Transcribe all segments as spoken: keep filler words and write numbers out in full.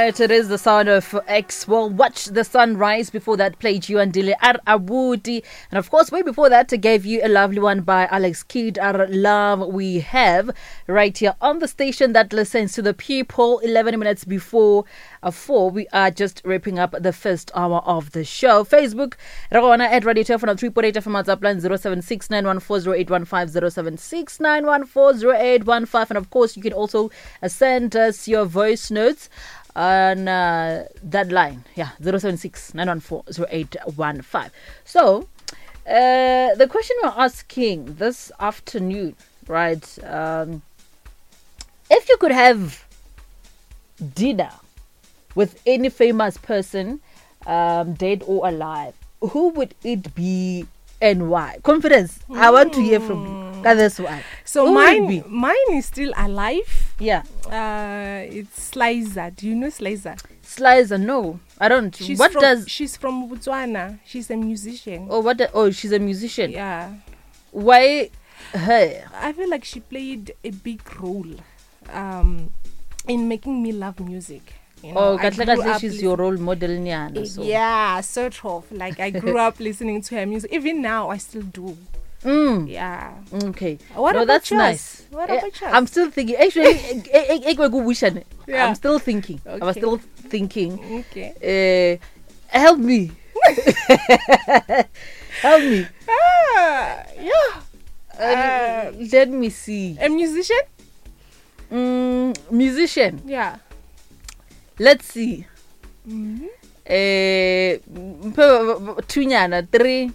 right, it is the sound of X. Well, watch the sunrise. Before that, played you and Dile Ar Abudi. And of course, way before that, I gave you a lovely one by Alex Kidd, Our Love We Have, right here on the station that listens to the people. eleven minutes before uh, four, we are just wrapping up the first hour of the show. Facebook, Ragona at Radio Telephone on three point eight F M WhatsApp line zero seven six nine one four zero eight one five zero seven six nine one four zero eight one five. And of course, you can also uh, send us your voice notes on uh, that line, yeah, zero seven six nine one four zero eight one five. So uh, the question we're asking this afternoon, right, um, if you could have dinner with any famous person, um, dead or alive, who would it be and why? Confidence, mm. I want to hear from you. That's why. So who mine, mine is still alive. Yeah. Uh, it's Slicer. Do you know Slicer? Slicer, no, I don't. She's what from, does? She's from Botswana. She's a musician. Oh, what? The, oh, she's a musician. Yeah. Why her? I feel like she played a big role, um, in making me love music. You know, oh, Katle, she's your role model, Nyana, so. Yeah, sort of. Like I grew up listening to her music. Even now, I still do. Mm. Yeah. Okay. What no, about that's yours? nice. What about yours? I'm still thinking. Actually, yeah. I'm still thinking. Okay. I was still thinking. Okay. Uh, help me. Help me. Ah, yeah. Uh, Uh, let me see. A musician? Mm, musician. Yeah. Let's see. Mm-hmm. Uh, Tunyana, three.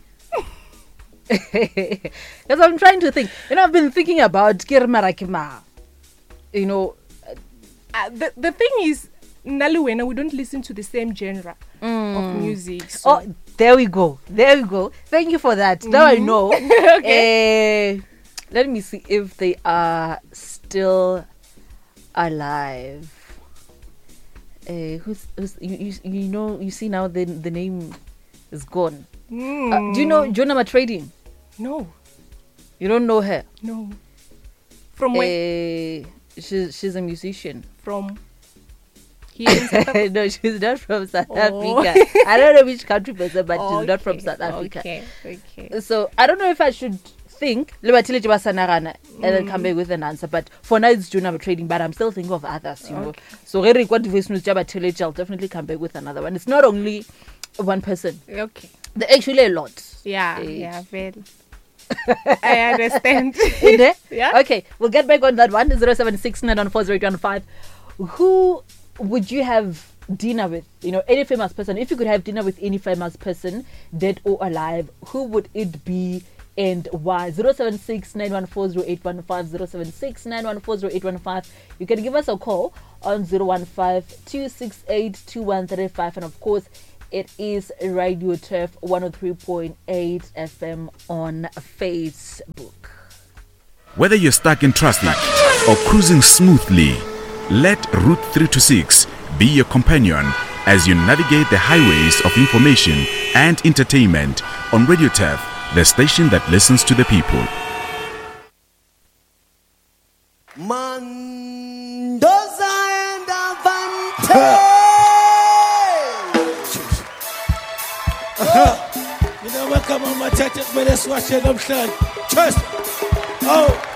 Because I'm trying to think. You know, I've been thinking about Kirmarakima. You know, Uh, the, the thing is, Naluwena, we don't listen to the same genre mm. of music. So. Oh, there we go. There we go. Thank you for that. Mm-hmm. Now I know. Okay. Uh, let me see if they are still alive. Uh, who's, who's you, you, you know, you see now the, the name is gone. Mm. Uh, do you know Jonah Matrading? No. You don't know her? No. From where? Uh, she's, she's a musician. From here in South Africa? No, she's not from South Oh. Africa. I don't know which country person, but Okay. she's not from South Africa. Okay, okay. So I don't know if I should think Lebatile Jibasanarana and then come back with an answer. But for now it's Jonah Trading, but I'm still thinking of others, you know. Okay. So very what voice news Jabatile, I'll definitely come back with another one. It's not only one person. Okay. There are actually a lot. Yeah, Uh, yeah, very. I understand. In there? Yeah. Okay, we'll get back on that one. zero seven six nine one four zero eight one five. Who would you have dinner with? You know, any famous person. If you could have dinner with any famous person, dead or alive, who would it be and why? zero seven six nine one four zero eight one five, zero seven six nine one four zero eight one five. You can give us a call on zero one five two six eight two one three five. And of course, it is Radio Turf one oh three point eight F M on Facebook. Whether you're stuck in traffic or cruising smoothly, let Route three twenty-six be your companion as you navigate the highways of information and entertainment on Radio Turf, the station that listens to the people. Mendoza and Avante. You know what? Come on, my chat, but let's watch it. I'm saying, trust me. Oh.